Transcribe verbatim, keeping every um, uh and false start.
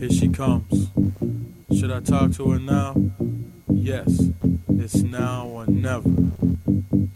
Here she comes. Should I talk to her now? Yes, it's now or never.